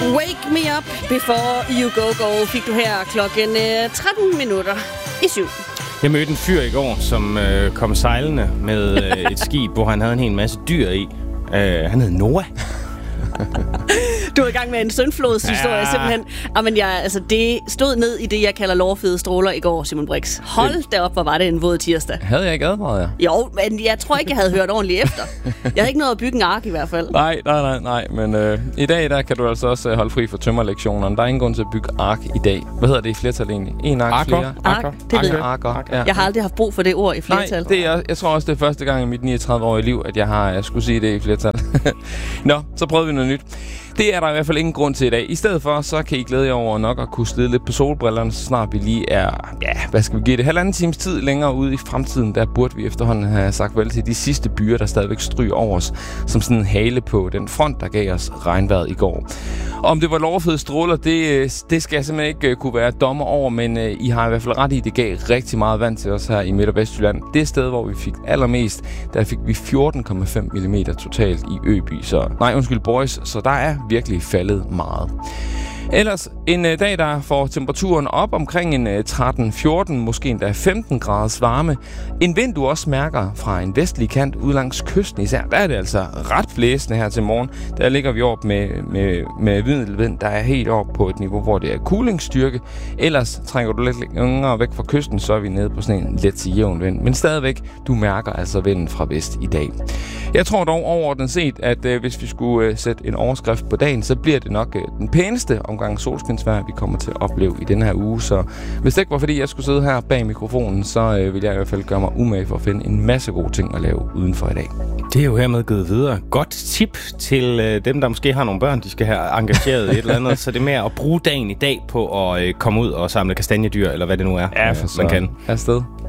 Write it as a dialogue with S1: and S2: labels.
S1: Wake me up before you go fik du her klokken 13 minutter i 7.
S2: Jeg mødte en fyr i går, som kom sejlende med et skib, hvor han havde en hel masse dyr i. Han hed Noah.
S1: Du er i gang med en søndflodshistorie, simpelthen. Men det stod ned i det, jeg kalder lårfede stråler i går, Simon Brix. Hold da op, hvor var det en våd tirsdag.
S3: Havde jeg ikke advaret jer?
S1: Jo, men jeg tror ikke, jeg havde hørt ordentligt efter. Jeg havde ikke noget at bygge en ark i hvert fald.
S3: Nej. Men i dag der kan du altså også holde fri for tømmerlektionerne. Der er ingen grund til at bygge ark i dag. Hvad hedder det i flertal egentlig? En ark, flere?
S1: Ark, det ved jeg.
S3: Arker. Ja.
S1: Jeg har aldrig haft brug for det ord i flertal.
S3: Nej, jeg tror også, det er første gang i mit 39-årige liv, at jeg skulle sige det i flertal. Nå, så prøvede vi noget nyt. Det er der i hvert fald ingen grund til i dag. I stedet for, så kan I glæde jer over nok at kunne slide lidt på solbrillerne, så snart vi lige er, hvad skal vi give det, halvanden times tid længere ude i fremtiden. Der burde vi efterhånden have sagt vel til de sidste byer, der stadigvæk stryger over os, som sådan en hale på den front, der gav os regnvejret i går. Om det var lårfede stråler, det skal jeg simpelthen ikke kunne være dommer over, men I har i hvert fald ret i, det gav rigtig meget vand til os her i Midt- og Vestjylland. Det sted, hvor vi fik allermest, der fik vi 14,5 mm totalt i Øby. Boys, så der er virkelig faldet meget. Ellers en dag, der får temperaturen op omkring en 13-14, måske endda 15 graders varme. En vind, du også mærker fra en vestlig kant ud langs kysten især. Der er det altså ret blæsende her til morgen. Der ligger vi op med vindelvind, der er helt op på et niveau, hvor det er kulingsstyrke. Ellers trænger du lidt længere væk fra kysten, så er vi nede på sådan en let til jævn vind. Men stadigvæk, du mærker altså vinden fra vest i dag. Jeg tror dog overordnet set, at hvis vi skulle sætte en overskrift på dagen, så bliver det nok den pæneste omgang solskinsvejr, vi kommer til at opleve i denne her uge. Så hvis det ikke var fordi, jeg skulle sidde her bag mikrofonen, så vil jeg i hvert fald gøre mig umage for at finde en masse gode ting at lave udenfor i dag.
S2: Det er jo hermed givet videre. Godt tip til dem, der måske har nogle børn, de skal have engageret i et eller andet. Så det er med at bruge dagen i dag på at komme ud og samle kastanjedyr, eller hvad det nu er,
S3: ja, for
S2: man kan.
S3: Afsted.